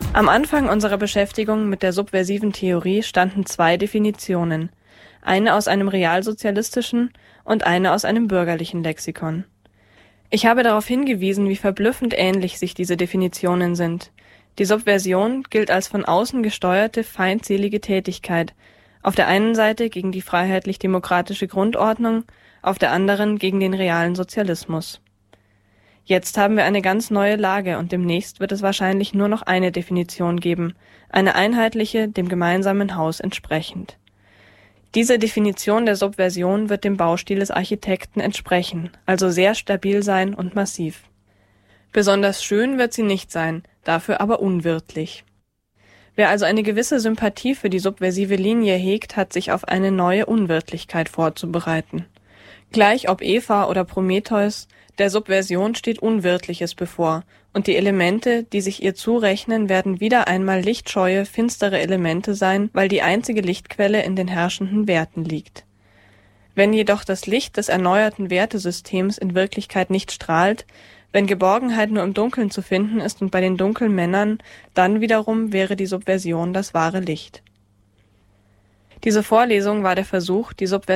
Am Anfang unserer Beschäftigung mit der subversiven Theorie standen zwei Definitionen, eine aus einem realsozialistischen und eine aus einem bürgerlichen Lexikon. Ich habe darauf hingewiesen, wie verblüffend ähnlich sich diese Definitionen sind. Die Subversion gilt als von außen gesteuerte, feindselige Tätigkeit, auf der einen Seite gegen die freiheitlich-demokratische Grundordnung, auf der anderen gegen den realen Sozialismus. Jetzt haben wir eine ganz neue Lage und demnächst wird es wahrscheinlich nur noch eine Definition geben, eine einheitliche, dem gemeinsamen Haus entsprechend. Diese Definition der Subversion wird dem Baustil des Architekten entsprechen, also sehr stabil sein und massiv. Besonders schön wird sie nicht sein, dafür aber unwirtlich. Wer also eine gewisse Sympathie für die subversive Linie hegt, hat sich auf eine neue Unwirtlichkeit vorzubereiten. Gleich ob Eva oder Prometheus, der Subversion steht Unwirtliches bevor, und die Elemente, die sich ihr zurechnen, werden wieder einmal lichtscheue, finstere Elemente sein, weil die einzige Lichtquelle in den herrschenden Werten liegt. Wenn jedoch das Licht des erneuerten Wertesystems in Wirklichkeit nicht strahlt, wenn Geborgenheit nur im Dunkeln zu finden ist und bei den dunklen Männern, dann wiederum wäre die Subversion das wahre Licht. Diese Vorlesung war der Versuch, die Subversion